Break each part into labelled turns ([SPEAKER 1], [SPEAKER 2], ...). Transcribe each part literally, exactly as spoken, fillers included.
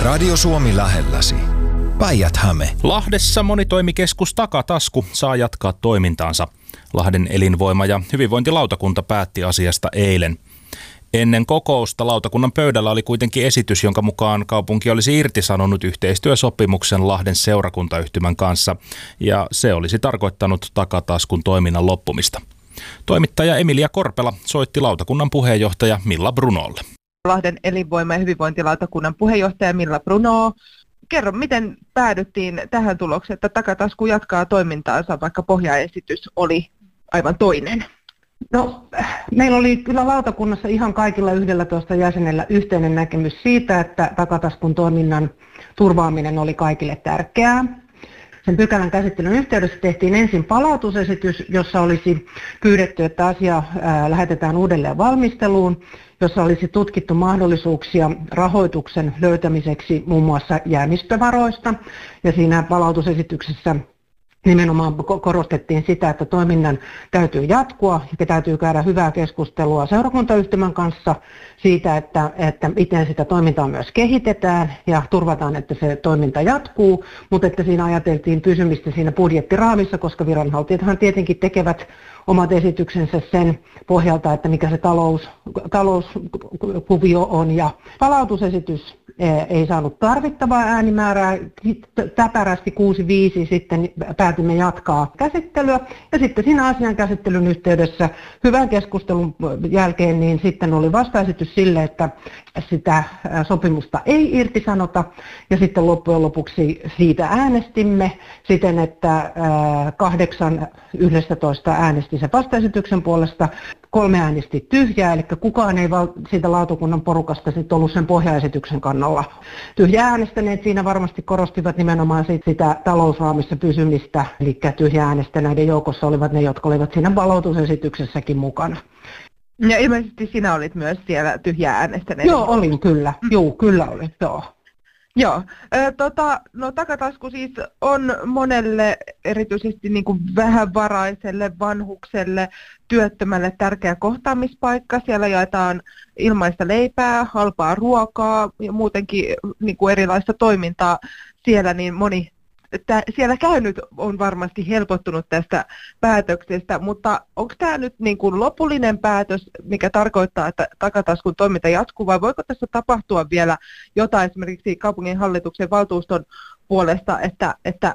[SPEAKER 1] Radio Suomi lähelläsi. Päijät-Häme.
[SPEAKER 2] Lahdessa monitoimikeskus Takatasku saa jatkaa toimintaansa. Lahden elinvoima- ja hyvinvointilautakunta päätti asiasta eilen. Ennen kokousta lautakunnan pöydällä oli kuitenkin esitys, jonka mukaan kaupunki olisi irtisanonut yhteistyösopimuksen Lahden seurakuntayhtymän kanssa, ja se olisi tarkoittanut Takataskun toiminnan loppumista. Toimittaja Emilia Korpela soitti lautakunnan puheenjohtaja Milla Brunolle.
[SPEAKER 3] Lahden elinvoima- ja hyvinvointilautakunnan puheenjohtaja Milla Bruno. Kerro, miten päädyttiin tähän tulokseen, että Takatasku jatkaa toimintaansa, vaikka pohjaesitys oli aivan toinen?
[SPEAKER 4] No, meillä oli kyllä lautakunnassa ihan kaikilla yksitoista jäsenellä yhteinen näkemys siitä, että Takataskun toiminnan turvaaminen oli kaikille tärkeää. Sen pykälän käsittelyn yhteydessä tehtiin ensin palautusesitys, jossa olisi pyydetty, että asia ää, lähetetään uudelleen valmisteluun, jossa olisi tutkittu mahdollisuuksia rahoituksen löytämiseksi muun muassa jäämistövaroista. Ja siinä palautusesityksessä nimenomaan korostettiin sitä, että toiminnan täytyy jatkua ja täytyy käydä hyvää keskustelua seurakuntayhtymän kanssa siitä, että, että miten sitä toimintaa myös kehitetään ja turvataan, että se toiminta jatkuu, mutta että siinä ajateltiin pysymistä siinä budjettiraamissa, koska viranhaltijathan tietenkin tekevät omat esityksensä sen pohjalta, että mikä se talous, talouskuvio on. Ja palautusesitys ei saanut tarvittavaa äänimäärää. Täpärästi kuusi viisi sitten päätimme jatkaa käsittelyä. Ja sitten siinä asian käsittelyn yhteydessä hyvän keskustelun jälkeen niin sitten oli vastaesitys sille, että sitä sopimusta ei irtisanota. Ja sitten loppujen lopuksi siitä äänestimme siten, että kahdeksan yksitoista äänesti se vastaesityksen puolesta, kolme äänesti tyhjää, eli kukaan ei val- siitä lautakunnan porukasta sit ollut sen pohjaesityksen kannalla. Tyhjää äänestäneet siinä varmasti korostivat nimenomaan sit sitä talousraamissa pysymistä, eli tyhjää äänestäneiden joukossa olivat ne, jotka olivat siinä palautusesityksessäkin mukana.
[SPEAKER 3] Ja ilmeisesti sinä olit myös siellä tyhjää äänestäneiden.
[SPEAKER 4] Joo, olin kyllä. Mm. Joo, kyllä olin, joo.
[SPEAKER 3] Joo, tota, no Takatasku siis on monelle erityisesti niin kuin vähävaraiselle, vanhukselle, työttömälle tärkeä kohtaamispaikka. Siellä jaetaan ilmaista leipää, halpaa ruokaa ja muutenkin niin kuin erilaista toimintaa siellä, niin moni Tää, siellä käynyt on varmasti helpottunut tästä päätöksestä, mutta onko tämä nyt niin kuin lopullinen päätös, mikä tarkoittaa, että Takataskun toiminta jatkuu, vai voiko tässä tapahtua vielä jotain esimerkiksi kaupungin hallituksen valtuuston puolesta, että, että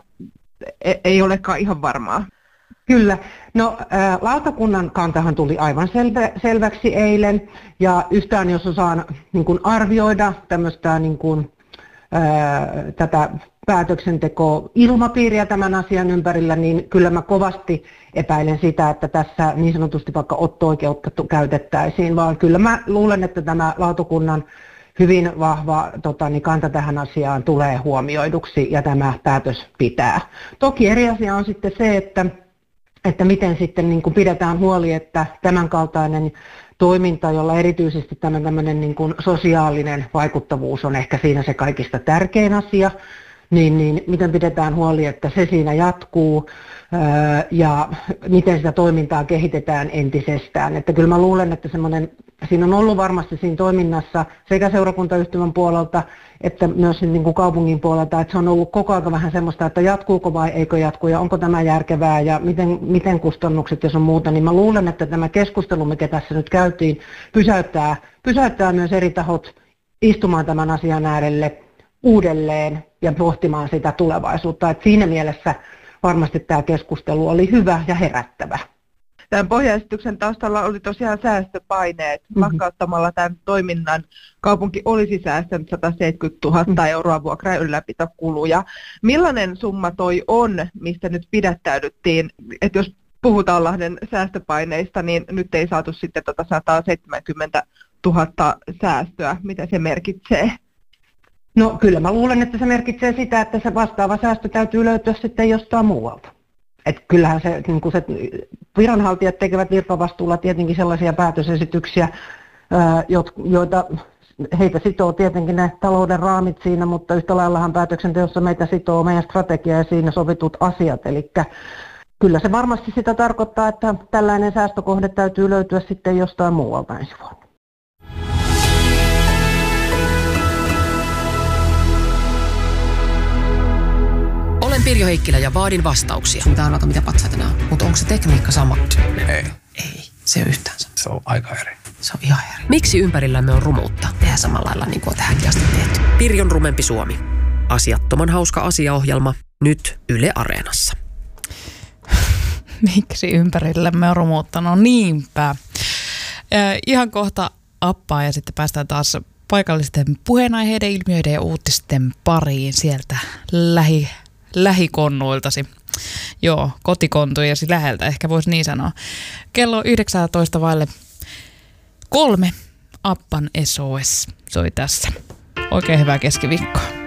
[SPEAKER 3] ei olekaan ihan varmaa?
[SPEAKER 4] Kyllä. No ä, lautakunnan kantahan tuli aivan selvä, selväksi eilen, ja yhtään jos osaan niin kuin arvioida tämmöistä niin kuin, ä, tätä päätöksentekoa ilmapiiriä tämän asian ympärillä, niin kyllä mä kovasti epäilen sitä, että tässä niin sanotusti vaikka otto-oikeutta käytettäisiin, vaan kyllä mä luulen, että tämä lautakunnan hyvin vahva tota, niin kanta tähän asiaan tulee huomioiduksi ja tämä päätös pitää. Toki eri asia on sitten se, että, että miten sitten niin kuin pidetään huoli, että tämänkaltainen toiminta, jolla erityisesti tämä tämmöinen niin kuin sosiaalinen vaikuttavuus on ehkä siinä se kaikista tärkein asia, Niin, niin miten pidetään huoli, että se siinä jatkuu ää, ja miten sitä toimintaa kehitetään entisestään. Että kyllä mä luulen, että semmoinen, siinä on ollut varmasti siinä toiminnassa sekä seurakuntayhtymän puolelta että myös niin kuin kaupungin puolelta, että se on ollut koko ajan vähän semmoista, että jatkuuko vai eikö jatku ja onko tämä järkevää ja miten, miten kustannukset ja sun muuta. Niin mä luulen, että tämä keskustelu, mikä tässä nyt käytiin, pysäyttää, pysäyttää myös eri tahot istumaan tämän asian äärelle uudelleen ja pohtimaan sitä tulevaisuutta. Et siinä mielessä varmasti tämä keskustelu oli hyvä ja herättävä.
[SPEAKER 3] Tämän pohjaesityksen taustalla oli tosiaan säästöpaineet. Mm-hmm. Lakkauttamalla tämän toiminnan kaupunki olisi säästänyt sata seitsemänkymmentätuhatta mm-hmm. euroa vuokra- ja ylläpitokuluja. Millainen summa toi on, mistä nyt pidättäydyttiin? Että jos puhutaan Lahden säästöpaineista, niin nyt ei saatu sitten tota sata seitsemänkymmentätuhatta säästöä. Mitä se merkitsee?
[SPEAKER 4] No kyllä mä luulen, että se merkitsee sitä, että se vastaava säästö täytyy löytyä sitten jostain muualta. Et kyllähän se, niin kuin se, viranhaltijat tekevät virkavastuulla tietenkin sellaisia päätösesityksiä, joita heitä sitoo tietenkin ne talouden raamit siinä, mutta yhtä laillahan päätöksenteossa meitä sitoo meidän strategia ja siinä sovitut asiat. Eli kyllä se varmasti sitä tarkoittaa, että tällainen säästökohde täytyy löytyä sitten jostain muualta ensi vuonna.
[SPEAKER 5] Olen Pirjo Heikkilä ja vaadin vastauksia.
[SPEAKER 6] Mitä arvata, mitä patsaita nämä on. Mutta onko se tekniikka sama?
[SPEAKER 7] Ei.
[SPEAKER 6] Ei, se ei yhtään sama.
[SPEAKER 7] Se on aika eri.
[SPEAKER 6] Se on ihan eri.
[SPEAKER 5] Miksi ympärillämme on rumuutta?
[SPEAKER 6] Tehdään samalla lailla niin kuin on tähänkin asti tehty.
[SPEAKER 5] Pirjon rumempi Suomi. Asiattoman hauska asiaohjelma. Nyt Yle Areenassa.
[SPEAKER 8] Miksi ympärillämme on rumuutta? No niinpä. Äh, ihan kohta appaa ja sitten päästään taas paikallisten puheenaiheiden, ilmiöiden ja uutisten pariin sieltä lähi, lähikonnuiltasi. Joo, kotikontujasi läheltä, ehkä voisi niin sanoa. Kello yhdeksäntoista vaille kolme. Appan S O S soi tässä. Oikein hyvää keskiviikkoa.